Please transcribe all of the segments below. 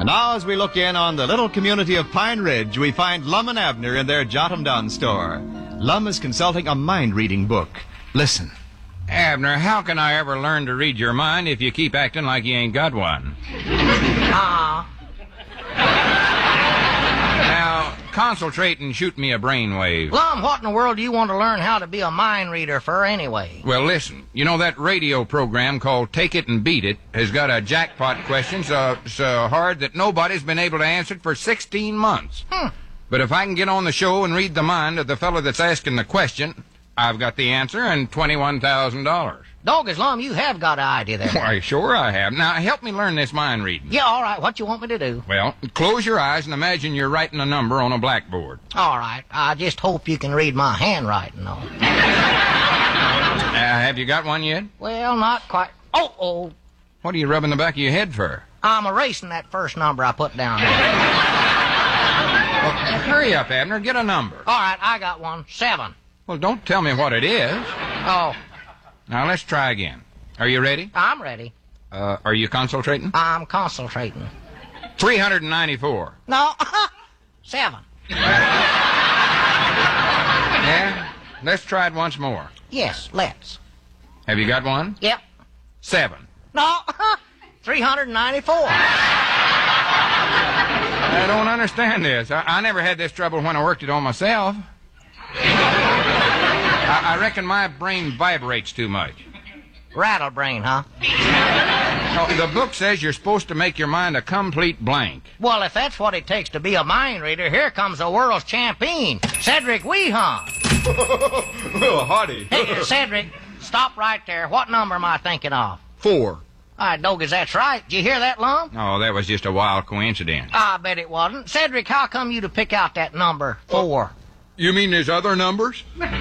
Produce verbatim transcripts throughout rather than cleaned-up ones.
And now as we look in on the little community of Pine Ridge, we find Lum and Abner in their Jot 'em Down store. Lum is consulting a mind-reading book. Listen. Abner, how can I ever learn to read your mind if you keep acting like you ain't got one? Ah. Now, concentrate and shoot me a brainwave. Lum, what in the world do you want to learn how to be a mind reader for anyway? Well, listen, you know that radio program called Take It and Beat It has got a jackpot question so, so hard that nobody's been able to answer it for sixteen months. Hmm. But if I can get on the show and read the mind of the fellow that's asking the question, I've got the answer and twenty-one thousand dollars. Doggos, Lum, you have got an idea there. Why, sure I have. Now, help me learn this mind reading. Yeah, all right. What you want me to do? Well, close your eyes and imagine you're writing a number on a blackboard. All right. I just hope you can read my handwriting, though. Uh, have you got one yet? Well, not quite. Oh, oh. What are you rubbing the back of your head for? I'm erasing that first number I put down there. Well, hurry up, Abner. Get a number. All right, I got one. Seven. Well, don't tell me what it is. Oh. Now, let's try again. Are you ready? I'm ready. Uh, are you concentrating? I'm concentrating. three hundred ninety-four. No, seven. Yeah? Let's try it once more. Yes, let's. Have you got one? Yep. Seven. No, three hundred ninety-four. I don't understand this. I, I never had this trouble when I worked it on myself. I, I reckon my brain vibrates too much. Rattle brain, huh? No, the book says you're supposed to make your mind a complete blank. Well, if that's what it takes to be a mind reader, here comes the world's champion, Cedric Weehan. Well, howdy. Hey, Cedric, stop right there. What number am I thinking of? Four. All right, Doggos, that's right. Did you hear that, Lum? Oh, that was just a wild coincidence. I bet it wasn't. Cedric, how come you to pick out that number, four? You mean there's other numbers?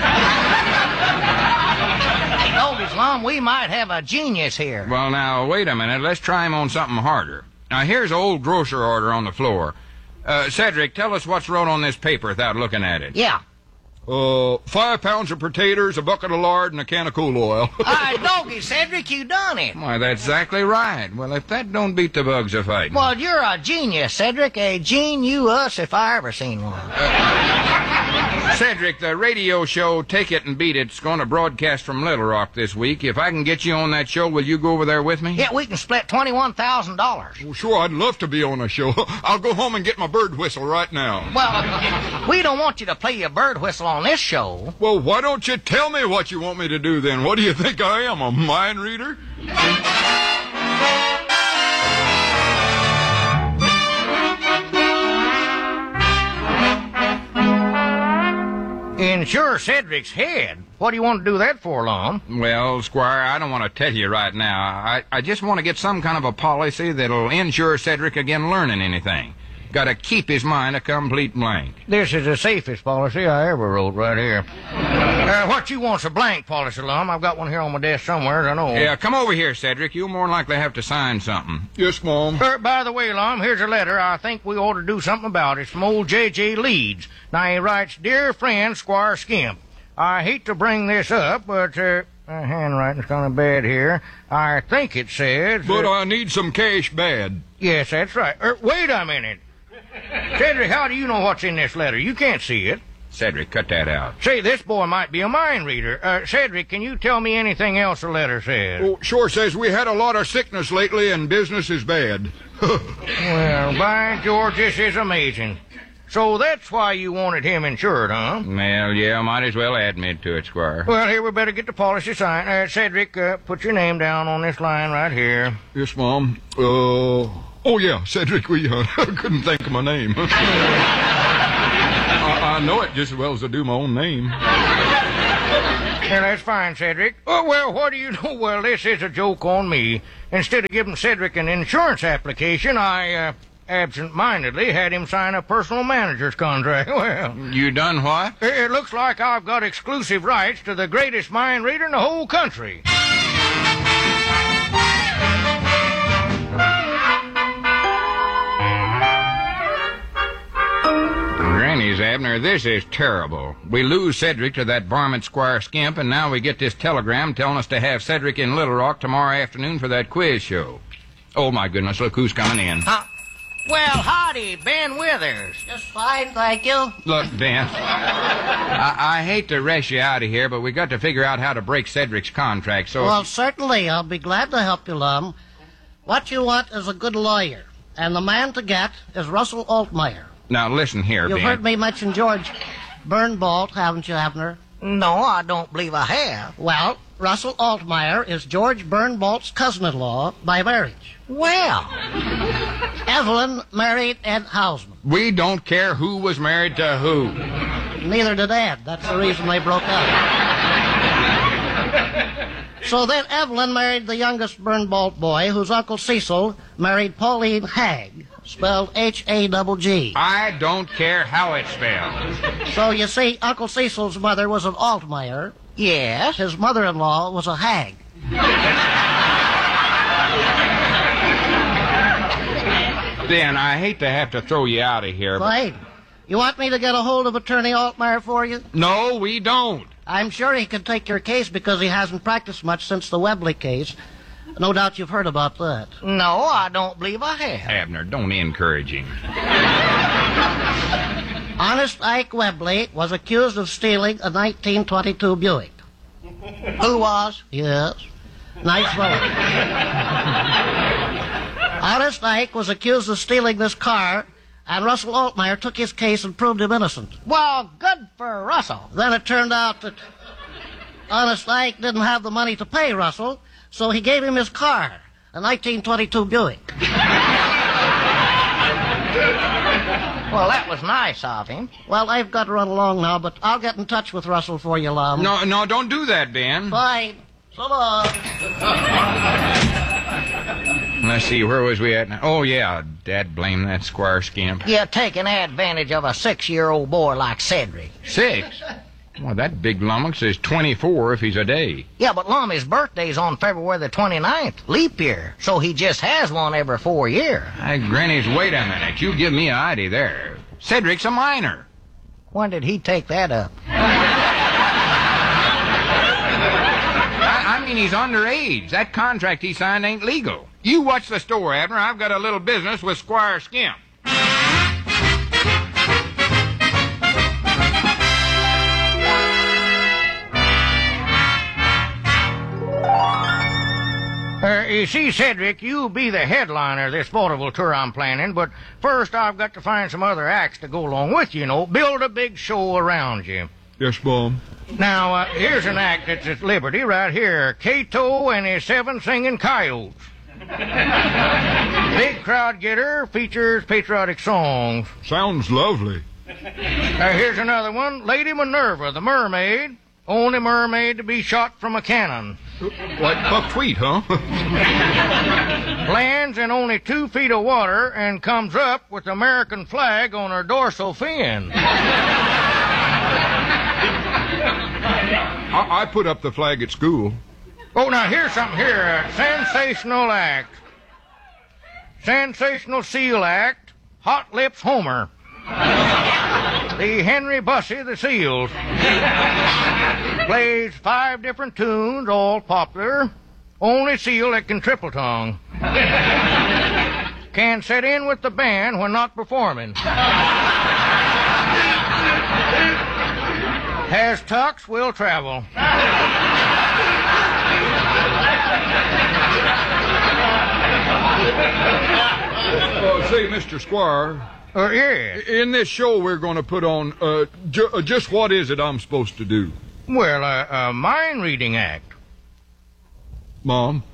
Hey, Doggos, Lum, we might have a genius here. Well, now, wait a minute. Let's try him on something harder. Now, here's an old grocer order on the floor. Uh, Cedric, tell us what's wrote on this paper without looking at it. Yeah. Uh, five pounds of potatoes, a bucket of lard, and a can of cool oil. All right, Doggos, Cedric, you done it. Why, that's exactly right. Well, if that don't beat the bugs a fighting. Well, you're a genius, Cedric. A genius if I ever seen one. Cedric, the radio show Take It and Beat It's going to broadcast from Little Rock this week. If I can get you on that show, will you go over there with me? Yeah, we can split twenty-one thousand dollars. Well, sure, I'd love to be on a show. I'll go home and get my bird whistle right now. Well, we don't want you to play your bird whistle on this show. Well, why don't you tell me what you want me to do then? What do you think I am, a mind reader? Insure Cedric's head. What do you want to do that for, Lum? Well, Squire, I don't want to tell you right now. I, I just want to get some kind of a policy that'll insure Cedric again learning anything. Got to keep his mind a complete blank. This is the safest policy I ever wrote right here. Uh, what you want's a blank policy, Lum. I've got one here on my desk somewhere, I know. Yeah, come over here, Cedric. You'll more than likely have to sign something. Yes, Mom. Uh, by the way, Lum, here's a letter I think we ought to do something about. It's from old J J. Leeds. Now, he writes, Dear friend, Squire Skimp, I hate to bring this up, but, uh, uh handwriting's kind of bad here. I think it says... But uh, I need some cash bad. Yes, that's right. Uh, wait a minute. Cedric, how do you know what's in this letter? You can't see it. Cedric, cut that out. Say, this boy might be a mind reader. Uh, Cedric, can you tell me anything else the letter says? Oh, sure says we had a lot of sickness lately and business is bad. Well, by George, this is amazing. So that's why you wanted him insured, huh? Well, yeah, might as well add me to it, Squire. Well, here, we better get the policy signed. Uh, Cedric, uh, put your name down on this line right here. Yes, Mom. Uh, oh, yeah, Cedric Weehan. I couldn't think of my name. I, I know it just as well as I do my own name. Yeah, that's fine, Cedric. Oh, well, what do you know? Well, this is a joke on me. Instead of giving Cedric an insurance application, I, uh, absent-mindedly had him sign a personal manager's contract. Well... You done what? It, it looks like I've got exclusive rights to the greatest mind reader in the whole country. Granny's, Abner, this is terrible. We lose Cedric to that varmint Squire Skimp, and now we get this telegram telling us to have Cedric in Little Rock tomorrow afternoon for that quiz show. Oh, my goodness, look who's coming in. Huh? Well, howdy, Ben Withers. Just fine, thank you. Look, Ben, I, I hate to rush you out of here, but we got to figure out how to break Cedric's contract, so... Well, certainly, I'll be glad to help you, Lum. What you want is a good lawyer, and the man to get is Russell Altmeyer. Now, listen here, You've Ben. heard me mention George Bernbolt, haven't you, Abner? No, I don't believe I have. Well, Russell Altmeyer is George Bernbolt's cousin-in-law by marriage. Well, Evelyn married Ed Hausman. We don't care who was married to who. Neither did Ed. That's the reason they broke up. So then Evelyn married the youngest Bernbolt boy, whose Uncle Cecil married Pauline Hagg, spelled H A G G. I don't care how it's spelled. So you see, Uncle Cecil's mother was an Altmeyer. yes. His mother-in-law was a Hagg. Ben, I hate to have to throw you out of here, but... Right. You want me to get a hold of Attorney Altmeyer for you? No, we don't. I'm sure he can take your case because he hasn't practiced much since the Webley case. No doubt you've heard about that. No, I don't believe I have. Abner, don't encourage him. Honest Ike Webley was accused of stealing a nineteen twenty-two Buick. Who was? Yes. Nice fellow. Honest Ike was accused of stealing this car, and Russell Altmeyer took his case and proved him innocent. Well, good for Russell. Then it turned out that Honest Ike didn't have the money to pay Russell, so he gave him his car, a nineteen twenty-two Buick. Well, that was nice of him. Well, I've got to run along now, but I'll get in touch with Russell for you, Lum. No, no, don't do that, Ben. Fine. So long. Let's see, where was we at now? Oh, yeah, Dad blame that Squire Skimp. You're taking advantage of a six-year-old boy like Cedric. Six? Well, that big lummox is twenty-four if he's a day. Yeah, but Lummy's birthday's on February the twenty-ninth, leap year, so he just has one every four years. Hey, Granny's, wait a minute. You give me an idea there. Cedric's a minor. When did he take that up? I, I mean, he's underage. That contract he signed ain't legal. You watch the store, Abner. I've got a little business with Squire Skimp. Uh, you see, Cedric, you'll be the headliner of this vaudeville tour I'm planning, but first I've got to find some other acts to go along with you, you know. Build a big show around you. Yes, Mom. Now, uh, here's an act that's at Liberty right here. Cato and his seven singing coyotes. Big crowd getter, features patriotic songs. Sounds lovely. Uh, here's another one. Lady Minerva, the mermaid. Only mermaid to be shot from a cannon. Like buckwheat, huh? Lands in only two feet of water and comes up with the American flag on her dorsal fin. I, I put up the flag at school. Oh, now here's something here. Uh, sensational act. Sensational seal act. Hot Lips Homer. The Henry Bussey of the Seals. Plays five different tunes, all popular. Only seal that can triple tongue. Can set in with the band when not performing. Has tux, will travel. Uh, say, Mister Squire, Uh, yeah. in this show we're going to put on, uh, ju- uh, just what is it I'm supposed to do? Well, uh, a mind reading act. Mom?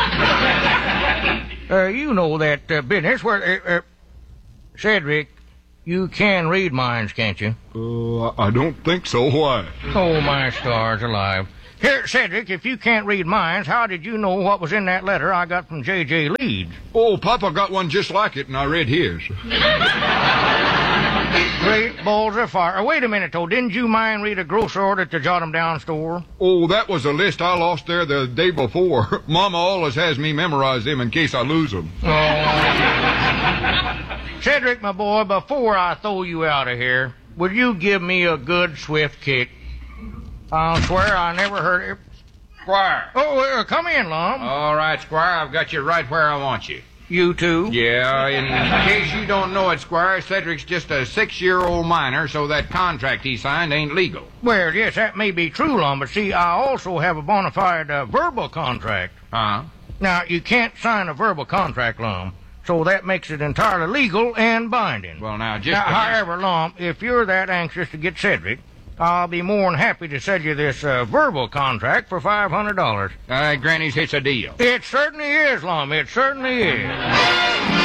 Uh, you know that uh, business where, uh, uh, Cedric, you can read minds, can't you? Uh, I don't think so. Why? Oh, my stars alive. Here, Cedric, if you can't read minds, how did you know what was in that letter I got from J J. Leeds? Oh, Papa got one just like it, and I read his. Great balls of fire. Uh, wait a minute, though. Didn't you mind read a grocery order at the Jot 'em Down store? Oh, that was a list I lost there the day before. Mama always has me memorize them in case I lose them. Oh. Cedric, my boy, before I throw you out of here, would you give me a good swift kick? I'll swear I never heard it. Squire. Oh, uh, come in, Lum. All right, Squire, I've got you right where I want you. You too? Yeah, in case you don't know it, Squire, Cedric's just a six-year-old minor, so that contract he signed ain't legal. Well, yes, that may be true, Lum, but see, I also have a bona fide uh, verbal contract. Huh? Now, you can't sign a verbal contract, Lum, so that makes it entirely legal and binding. Well, now, just... Now, a- however, Lum, if you're that anxious to get Cedric, I'll be more than happy to sell you this uh, verbal contract for five hundred dollars. Uh, Granny's, it's a deal. It certainly is, Lum. It certainly is.